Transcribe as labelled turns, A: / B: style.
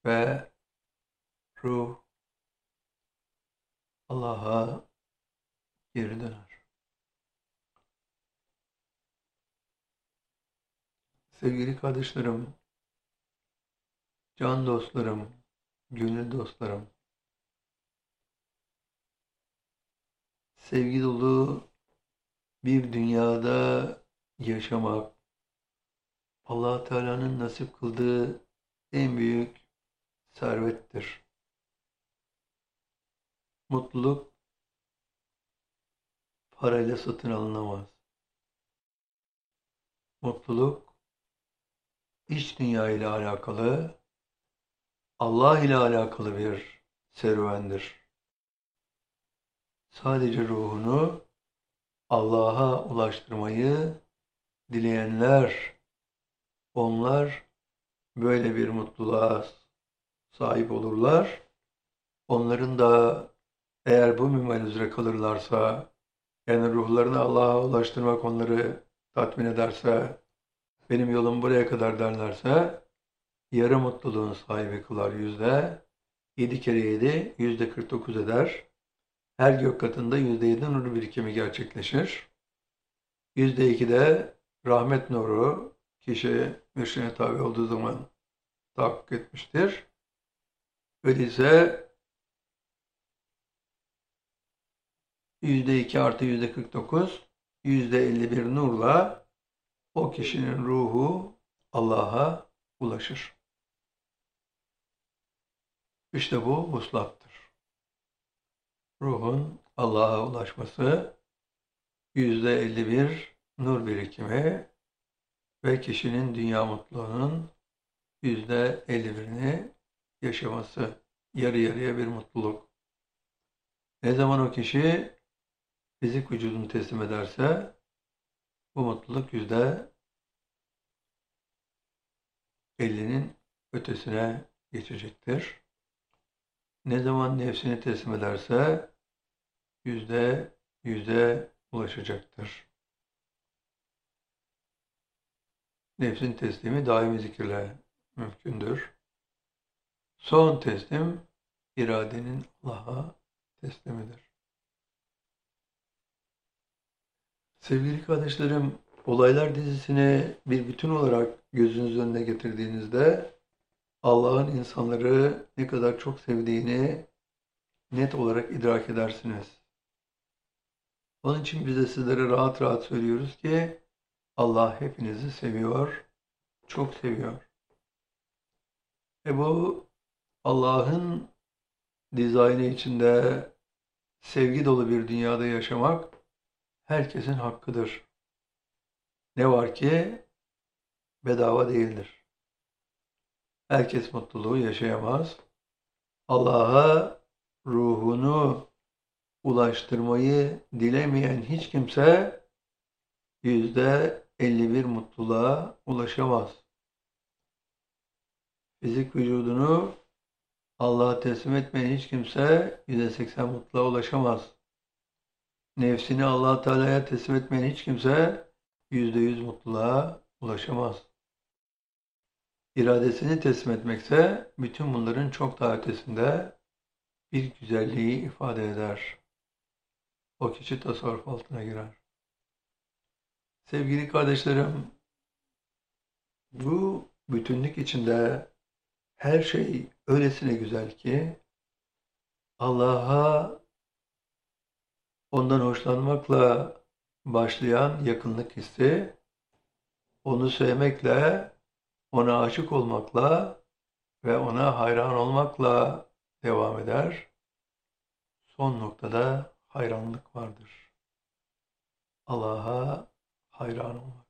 A: ve ruh Allah'a geri döner. Sevgili kardeşlerim, can dostlarım, gönül dostlarım, sevgi dolu bir dünyada yaşamak, Allah Teala'nın nasip kıldığı en büyük servettir. Mutluluk parayla satın alınamaz. Mutluluk iç dünya ile alakalı, Allah ile alakalı bir serüvendir. Sadece ruhunu Allah'a ulaştırmayı dileyenler, onlar böyle bir mutluluğa sahip olurlar. Onların da eğer bu minval üzere kalırlarsa, yani ruhlarını Allah'a ulaştırmak onları tatmin ederse, benim yolum buraya kadar derlerse, yarı mutluluğun sahibi kılar %7 kere 7, %49 eder. Her gök katında %7 nur birikimi gerçekleşir. %2 de rahmet nuru kişi mürşidine tabi olduğu zaman tahakkuk etmiştir. Öyleyse %2 artı %49, %51 nurla o kişinin ruhu Allah'a ulaşır. İşte bu vuslattır. Ruhun Allah'a ulaşması, %51 nur birikimi ve kişinin dünya mutluluğunun %51'ini yaşaması, yarı yarıya bir mutluluk. Ne zaman o kişi fizik vücudunu teslim ederse, bu mutluluk %50'nin ötesine geçecektir. Ne zaman nefsini teslim ederse, %100'e ulaşacaktır. Nefsin teslimi daimi zikirle mümkündür. Son teslim, iradenin Allah'a teslimidir. Sevgili kardeşlerim, olaylar dizisini bir bütün olarak gözünüz önüne getirdiğinizde Allah'ın insanları ne kadar çok sevdiğini net olarak idrak edersiniz. Onun için biz de sizlere rahat rahat söylüyoruz ki Allah hepinizi seviyor, çok seviyor. Bu Allah'ın dizaynı içinde sevgi dolu bir dünyada yaşamak herkesin hakkıdır. Ne var ki bedava değildir. Herkes mutluluğu yaşayamaz. Allah'a ruhunu ulaştırmayı dilemeyen hiç kimse %51 mutluluğa ulaşamaz. Fizik vücudunu Allah'a teslim etmeyen hiç kimse %80 mutluluğa ulaşamaz. Nefsini Allah Teala'ya teslim etmeyen hiç kimse %100 mutluluğa ulaşamaz. İradesini teslim etmekse bütün bunların çok daha ötesinde bir güzelliği ifade eder. O kişi tasarruf altına girer. Sevgili kardeşlerim, bu bütünlük içinde her şey öylesine güzel ki Allah'a ondan hoşlanmakla başlayan yakınlık hissi, onu sevmekle, ona aşık olmakla ve ona hayran olmakla devam eder. Son noktada hayranlık vardır. Allah'a hayran olmak.